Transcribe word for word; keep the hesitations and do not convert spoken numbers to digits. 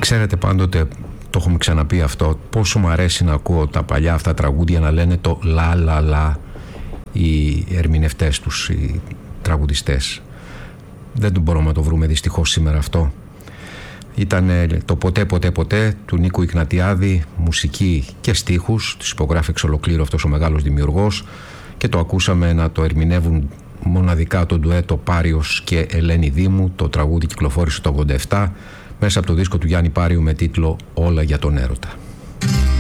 Ξέρετε, πάντοτε το έχουμε ξαναπεί αυτό, πόσο μου αρέσει να ακούω τα παλιά αυτά τραγούδια να λένε το λα λα λα οι ερμηνευτές τους, οι τραγουδιστές. Δεν το μπορούμε να το βρούμε δυστυχώς σήμερα αυτό. Ήταν το ποτέ ποτέ ποτέ του Νίκου Ικνατιάδη, μουσική και στίχους, τους υπογράφει εξ ολοκλήρου αυτός ο μεγάλος δημιουργός, και το ακούσαμε να το ερμηνεύουν μοναδικά το ντουέτο Πάριος και Ελένη Δήμου. Το τραγούδι κυκλοφόρησε το ογδόντα επτά μέσα από το δίσκο του Γιάννη Πάριου με τίτλο «Όλα για τον έρωτα».